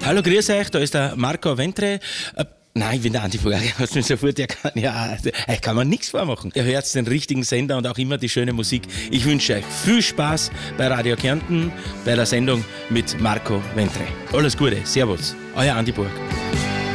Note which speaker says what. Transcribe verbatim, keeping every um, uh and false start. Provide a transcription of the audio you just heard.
Speaker 1: Hallo, grüß euch, da ist der Marco Ventre. Äh, nein, ich bin der Andi Vogel, hast mich sofort erkannt. Ja, euch kann man nichts vormachen. Ihr hört den richtigen Sender und auch immer die schöne Musik. Ich wünsche euch viel Spaß bei Radio Kärnten, bei der Sendung mit Marco Ventre. Alles Gute, Servus, euer Andi Burg.